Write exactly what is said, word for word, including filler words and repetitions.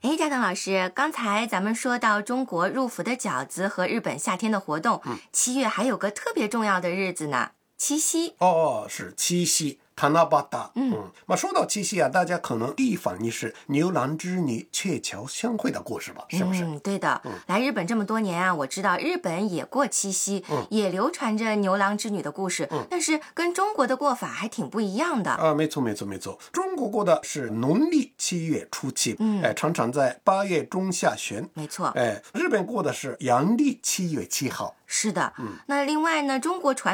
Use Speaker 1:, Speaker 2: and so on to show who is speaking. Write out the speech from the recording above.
Speaker 1: 哎，嘉腾老师，刚才咱们说到中国入伏的饺子和日本夏天的活动，
Speaker 2: 嗯，
Speaker 1: 七月还有个特别重要的日子呢，七夕。
Speaker 2: 哦，是七夕。塔纳巴达，
Speaker 1: 嗯
Speaker 2: 嗯，那说到七夕啊，大家可能第一反应是牛郎织女鹊桥相会的故事吧？是不是？
Speaker 1: 嗯，对的。
Speaker 2: 嗯，
Speaker 1: 来日本这么多年啊，我知道日本也过七夕，
Speaker 2: 嗯，
Speaker 1: 也流传着牛郎织女的故事，
Speaker 2: 嗯，
Speaker 1: 但是跟中国的过法还挺不一样的。
Speaker 2: 啊，没错，没错，没错。中国过的是农历七月初七，
Speaker 1: 嗯，
Speaker 2: 哎，常常在八月中下旬。
Speaker 1: 没错。
Speaker 2: 哎，日本过的是阳历七月七号。
Speaker 1: 是的。
Speaker 2: 嗯，
Speaker 1: 那另外呢，中国传